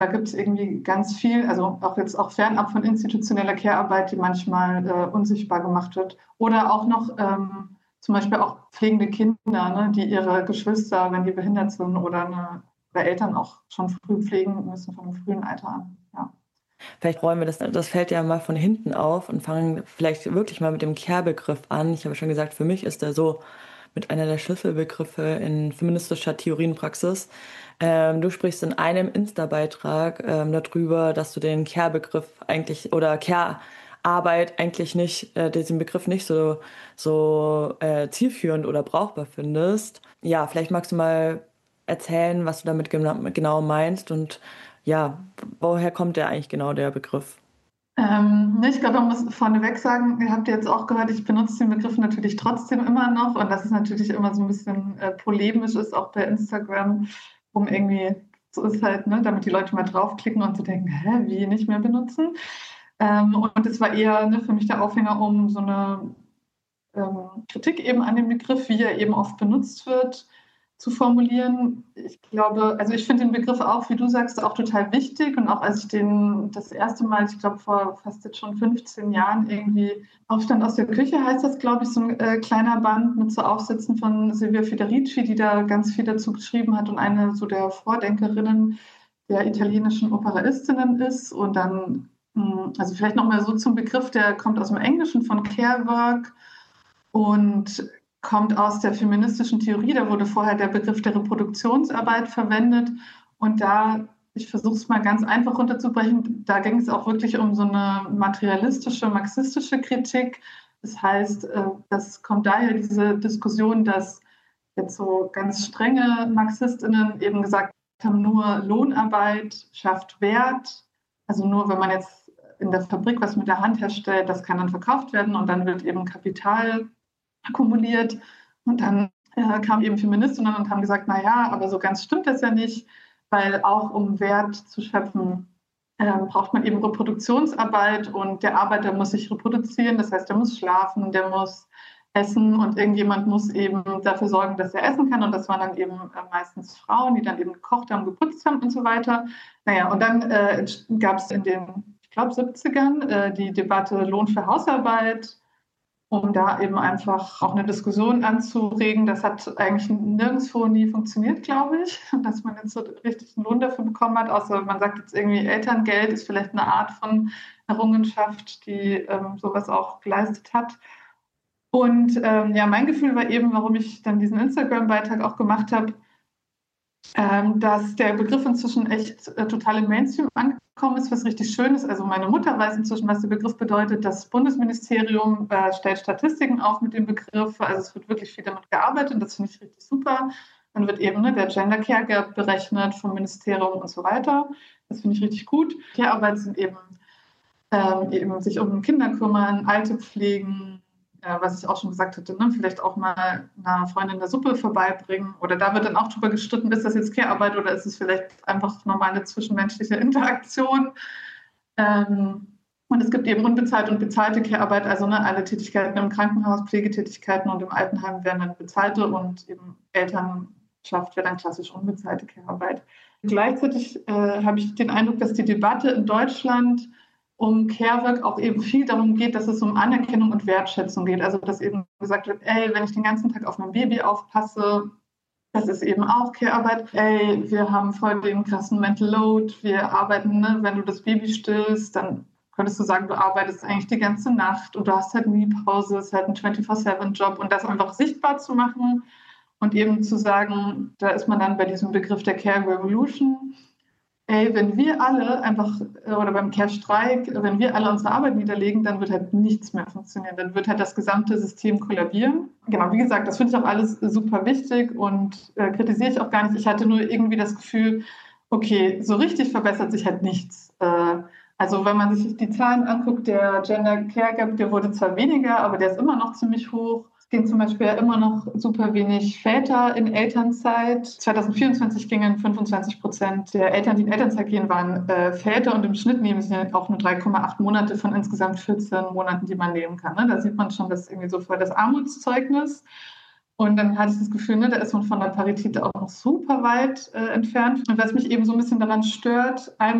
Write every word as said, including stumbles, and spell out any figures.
Da gibt es irgendwie ganz viel, also auch jetzt auch fernab von institutioneller Care-Arbeit, die manchmal äh, unsichtbar gemacht wird. Oder auch noch ähm, zum Beispiel auch pflegende Kinder, ne, die ihre Geschwister, wenn die behindert sind oder, eine, oder Eltern auch schon früh pflegen müssen, von einem frühen Alter an. Ja. Vielleicht räumen wir das, das fällt ja mal von hinten auf und fangen vielleicht wirklich mal mit dem Care-Begriff an. Ich habe schon gesagt, für mich ist der so mit einer der Schlüsselbegriffe in feministischer Theorienpraxis. Ähm, du sprichst in einem Insta-Beitrag ähm, darüber, dass du den Care-Begriff eigentlich oder Care-Arbeit eigentlich nicht, äh, diesen Begriff nicht so, so äh, zielführend oder brauchbar findest. Ja, vielleicht magst du mal erzählen, was du damit genau, genau meinst und ja, woher kommt der eigentlich genau, der Begriff? Ähm, ne, ich glaube, man muss vorneweg sagen, ihr habt jetzt auch gehört, ich benutze den Begriff natürlich trotzdem immer noch und das ist natürlich immer so ein bisschen äh, polemisch ist, auch bei Instagram, um irgendwie, so ist halt, ne, damit die Leute mal draufklicken und so denken, hä, wie nicht mehr benutzen. Ähm, und es war eher ne, für mich der Aufhänger, um so eine ähm, Kritik eben an dem Begriff, wie er eben oft benutzt wird, zu formulieren. Ich glaube, also ich finde den Begriff auch, wie du sagst, auch total wichtig. Und auch als ich den das erste Mal, ich glaube vor fast jetzt schon fünfzehn Jahren irgendwie Aufstand aus der Küche heißt das, glaube ich, so ein äh, kleiner Band mit so Aufsätzen von Silvia Federici, die da ganz viel dazu geschrieben hat und eine so der Vordenkerinnen der italienischen Operaistinnen ist. Und dann, mh, also vielleicht nochmal so zum Begriff, der kommt aus dem Englischen von Care Work und kommt aus der feministischen Theorie. Da wurde vorher der Begriff der Reproduktionsarbeit verwendet. Und da, ich versuche es mal ganz einfach runterzubrechen, da ging es auch wirklich um so eine materialistische, marxistische Kritik. Das heißt, äh, das kommt daher diese Diskussion, dass jetzt so ganz strenge MarxistInnen eben gesagt haben, nur Lohnarbeit schafft Wert. Also nur wenn man jetzt in der Fabrik was mit der Hand herstellt, das kann dann verkauft werden und dann wird eben Kapital akkumuliert. Und dann äh, kamen eben Feministinnen und haben gesagt, naja, aber so ganz stimmt das ja nicht, weil auch um Wert zu schöpfen, äh, braucht man eben Reproduktionsarbeit und der Arbeiter muss sich reproduzieren, das heißt, der muss schlafen, der muss essen und irgendjemand muss eben dafür sorgen, dass er essen kann und das waren dann eben äh, meistens Frauen, die dann eben gekocht haben, geputzt haben und so weiter. Naja, und dann äh, gab es in den, ich glaube, siebzigern äh, die Debatte Lohn für Hausarbeit, um da eben einfach auch eine Diskussion anzuregen. Das hat eigentlich nirgendwo nie funktioniert, glaube ich, dass man jetzt so richtig einen Lohn dafür bekommen hat, außer man sagt jetzt irgendwie, Elterngeld ist vielleicht eine Art von Errungenschaft, die ähm, sowas auch geleistet hat. Und ähm, ja, mein Gefühl war eben, warum ich dann diesen Instagram-Beitrag auch gemacht habe, ähm, dass der Begriff inzwischen echt äh, total im Mainstream angekommen ist, was richtig schön ist. Also meine Mutter weiß inzwischen, was der Begriff bedeutet. Das Bundesministerium äh, stellt Statistiken auf mit dem Begriff. Also es wird wirklich viel damit gearbeitet und das finde ich richtig super. Dann wird eben ne, der Gender Care Gap berechnet vom Ministerium und so weiter. Das finde ich richtig gut. Care-Arbeit sind eben, ähm, eben sich um Kinder kümmern, Alte pflegen, äh, was ich auch schon gesagt hatte, ne? Vielleicht auch mal einer Freundin eine Suppe vorbeibringen. Oder da wird dann auch drüber gestritten, ist das jetzt Care-Arbeit oder ist es vielleicht einfach normale zwischenmenschliche Interaktion? Ähm, und es gibt eben unbezahlte und bezahlte Care-Arbeit, also ne, alle Tätigkeiten im Krankenhaus, Pflegetätigkeiten und im Altenheim werden dann bezahlte und eben Elternschaft wäre dann klassisch unbezahlte Care-Arbeit. Gleichzeitig äh, habe ich den Eindruck, dass die Debatte in Deutschland um Care-Work auch eben viel darum geht, dass es um Anerkennung und Wertschätzung geht. Also dass eben gesagt wird, ey, wenn ich den ganzen Tag auf mein Baby aufpasse, das ist eben auch Care-Arbeit. Ey, wir haben voll den krassen Mental Load, wir arbeiten, ne, wenn du das Baby stillst, dann könntest du sagen, du arbeitest eigentlich die ganze Nacht und du hast halt nie Pause, es ist halt ein vierundzwanzig sieben Job und das einfach sichtbar zu machen und eben zu sagen, da ist man dann bei diesem Begriff der Care Revolution. Ey, wenn wir alle einfach, äh, oder beim Care-Streik, wenn wir alle unsere Arbeit niederlegen, dann wird halt nichts mehr funktionieren. Dann wird halt das gesamte System kollabieren. Genau, wie gesagt, das finde ich auch alles super wichtig und äh, kritisiere ich auch gar nicht. Ich hatte nur irgendwie das Gefühl, okay, so richtig verbessert sich halt nichts. Äh, also wenn man sich die Zahlen anguckt, der Gender Care Gap, der wurde zwar weniger, aber der ist immer noch ziemlich hoch. Es gehen zum Beispiel ja immer noch super wenig Väter in Elternzeit. zwanzig vierundzwanzig gingen fünfundzwanzig Prozent der Eltern, die in Elternzeit gehen, waren äh, Väter und im Schnitt nehmen sie auch nur drei Komma acht Monate von insgesamt vierzehn Monaten, die man nehmen kann. Ne? Da sieht man schon, das ist irgendwie so voll das Armutszeugnis. Und dann hatte ich das Gefühl, ne, da ist man von der Parität auch noch super weit äh, entfernt. Und was mich eben so ein bisschen daran stört,